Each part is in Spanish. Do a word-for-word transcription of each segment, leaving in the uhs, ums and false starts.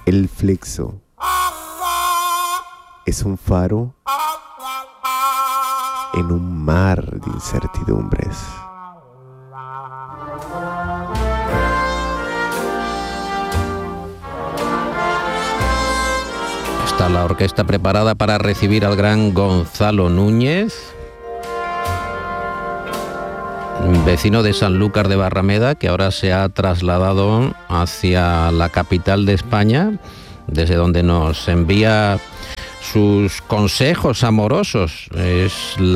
El Flexo es un faro en un mar de incertidumbres. Está la orquesta preparada para recibir al gran Gonzalo Núñez, vecino de Sanlúcar de Barrameda, que ahora se ha trasladado hacia la capital de España, desde donde nos envía sus consejos amorosos. Es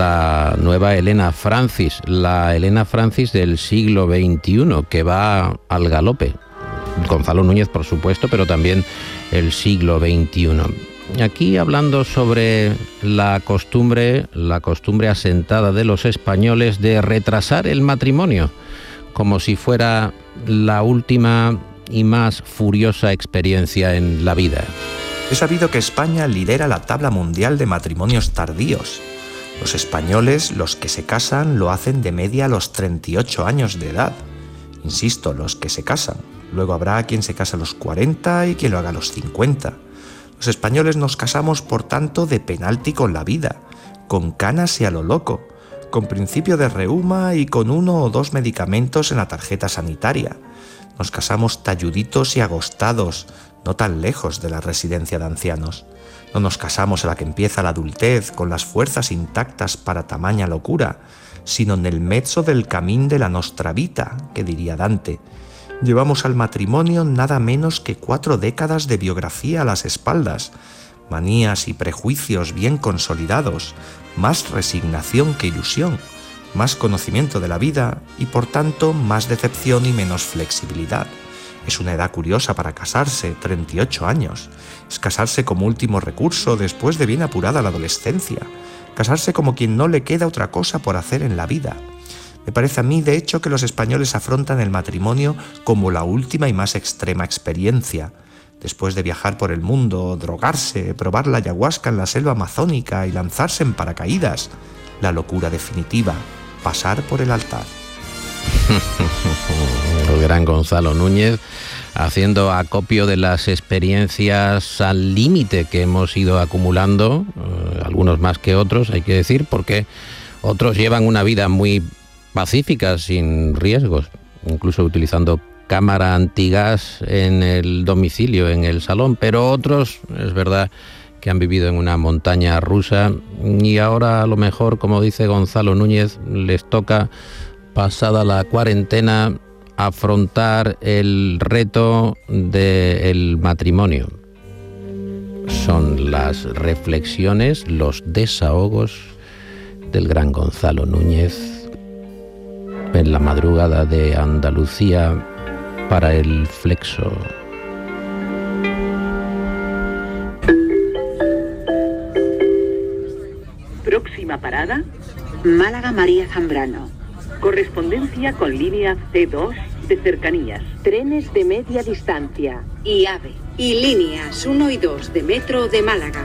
la nueva Elena Francis, la Elena Francis del siglo veintiuno, que va al galope. Gonzalo Núñez, por supuesto, pero también el siglo veintiuno. Aquí hablando sobre la costumbre, la costumbre asentada de los españoles de retrasar el matrimonio, como si fuera la última y más furiosa experiencia en la vida. Es sabido que España lidera la tabla mundial de matrimonios tardíos. Los españoles, los que se casan, lo hacen de media a los treinta y ocho años de edad. Insisto, los que se casan. Luego habrá quien se casa a los cuarenta y quien lo haga a los cincuenta. Los españoles nos casamos, por tanto, de penalti con la vida, con canas y a lo loco, con principio de reuma y con uno o dos medicamentos en la tarjeta sanitaria. Nos casamos talluditos y agostados, no tan lejos de la residencia de ancianos. No nos casamos a la que empieza la adultez, con las fuerzas intactas para tamaña locura, sino en el mezzo del camín de la nostra vita, que diría Dante. Llevamos al matrimonio nada menos que cuatro décadas de biografía a las espaldas, manías y prejuicios bien consolidados, más resignación que ilusión, más conocimiento de la vida y, por tanto, más decepción y menos flexibilidad. Es una edad curiosa para casarse, treinta y ocho años. Es casarse como último recurso después de bien apurada la adolescencia. Casarse como quien no le queda otra cosa por hacer en la vida. Me parece a mí, de hecho, que los españoles afrontan el matrimonio como la última y más extrema experiencia. Después de viajar por el mundo, drogarse, probar la ayahuasca en la selva amazónica y lanzarse en paracaídas, la locura definitiva, pasar por el altar. El gran Gonzalo Núñez, haciendo acopio de las experiencias al límite que hemos ido acumulando, eh, algunos más que otros, hay que decir, porque otros llevan una vida muy pacífica, sin riesgos, incluso utilizando cámara antigas en el domicilio, en el salón, pero otros, es verdad, que han vivido en una montaña rusa y ahora a lo mejor, como dice Gonzalo Núñez, les toca, pasada la cuarentena, afrontar el reto del matrimonio. Son las reflexiones, los desahogos del gran Gonzalo Núñez en la madrugada de Andalucía para el Flexo. Próxima parada, Málaga María Zambrano. Correspondencia con línea C dos de cercanías. Trenes de media distancia y AVE. Y líneas uno y dos de metro de Málaga.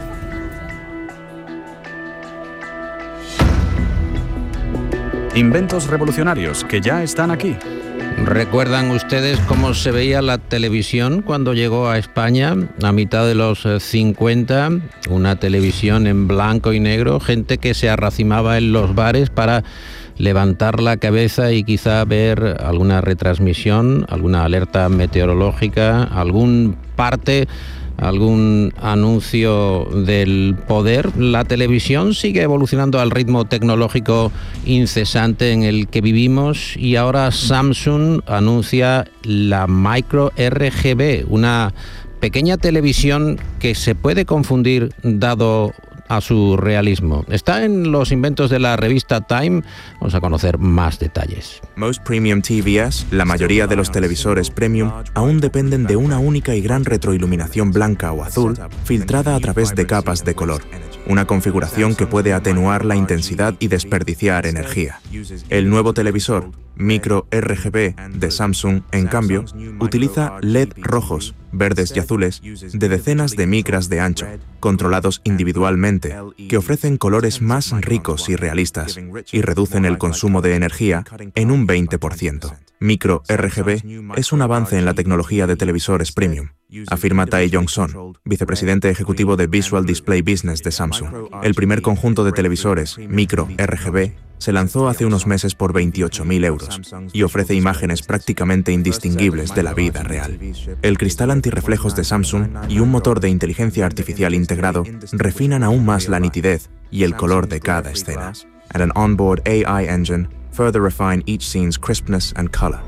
Inventos revolucionarios que ya están aquí. ¿Recuerdan ustedes cómo se veía la televisión cuando llegó a España a mitad de los cincuenta? Una televisión en blanco y negro, gente que se arracimaba en los bares para levantar la cabeza y quizá ver alguna retransmisión, alguna alerta meteorológica, algún parte, algún anuncio del poder. La televisión sigue evolucionando al ritmo tecnológico incesante en el que vivimos y ahora Samsung anuncia la Micro R G B, una pequeña televisión que se puede confundir dado a su realismo. Está en los inventos de la revista Time. Vamos a conocer más detalles. Most Premium T V S, la mayoría de los televisores premium, aún dependen de una única y gran retroiluminación blanca o azul, filtrada a través de capas de color. Una configuración que puede atenuar la intensidad y desperdiciar energía. El nuevo televisor Micro R G B de Samsung, en cambio, utiliza L E D rojos, verdes y azules de decenas de micras de ancho, controlados individualmente, que ofrecen colores más ricos y realistas y reducen el consumo de energía en un veinte por ciento. Micro R G B es un avance en la tecnología de televisores premium. afirma Tae Jong-son, vicepresidente ejecutivo de Visual Display Business de Samsung. El primer conjunto de televisores, micro R G B, se lanzó hace unos meses por veintiocho mil euros y ofrece imágenes prácticamente indistinguibles de la vida real. El cristal antirreflejos de Samsung y un motor de inteligencia artificial integrado refinan aún más la nitidez y el color de cada escena. And an onboard A I engine further refine each scene's crispness and color.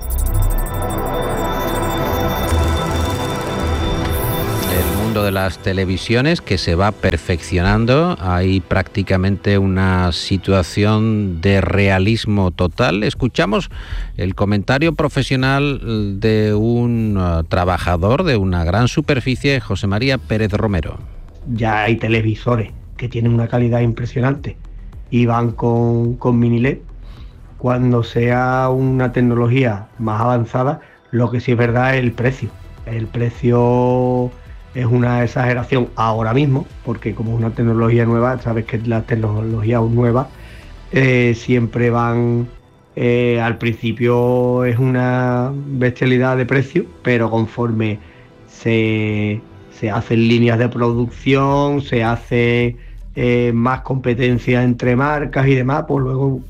El mundo de las televisiones que se va perfeccionando, hay prácticamente una situación de realismo total. Escuchamos el comentario profesional de un uh, trabajador de una gran superficie, José María Pérez Romero. Ya hay televisores que tienen una calidad impresionante y van con, con mini L E D. Cuando sea una tecnología más avanzada, lo que sí es verdad es el precio. El precio es una exageración ahora mismo, porque como es una tecnología nueva, sabes que las tecnologías nuevas eh, siempre van, eh, al principio es una bestialidad de precio, pero conforme se, se hacen líneas de producción, se hace eh, más competencia entre marcas y demás, pues luego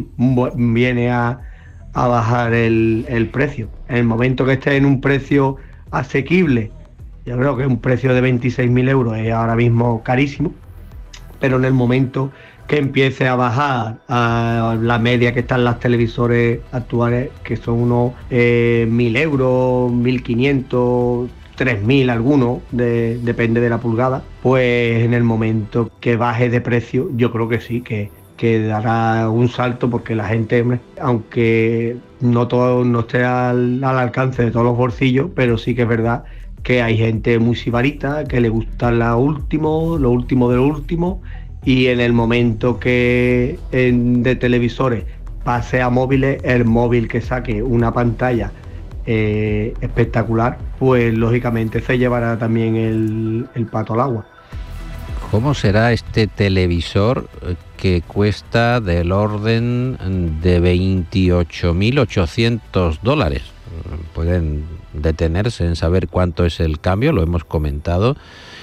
viene a, a bajar el, el precio. En el momento que esté en un precio asequible, yo creo que un precio de veintiséis mil euros es ahora mismo carísimo, pero en el momento que empiece a bajar a la media que están las televisores actuales, que son unos eh, mil euros, mil quinientos, tres mil algunos, de, depende de la pulgada, pues en el momento que baje de precio, yo creo que sí, que, que dará un salto, porque la gente, aunque no todo no esté al, al alcance de todos los bolsillos, pero sí que es verdad que hay gente muy sibarita, que le gusta lo último, lo último de lo último, y en el momento que en, de televisores pase a móviles, el móvil que saque una pantalla eh, espectacular, pues lógicamente se llevará también el, el pato al agua. ¿Cómo será este televisor que cuesta del orden de veintiocho mil ochocientos dólares? Pueden detenerse en saber cuánto es el cambio, lo hemos comentado,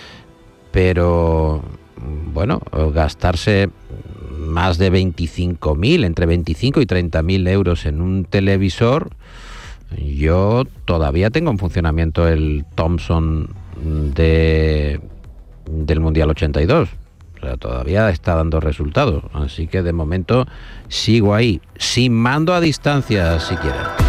pero bueno, gastarse más de veinticinco mil, entre veinticinco y treinta mil euros en un televisor. Yo todavía tengo en funcionamiento el Thomson de, del Mundial ochenta y dos. O sea, todavía está dando resultados. Así que de momento sigo ahí, sin mando a distancia siquiera.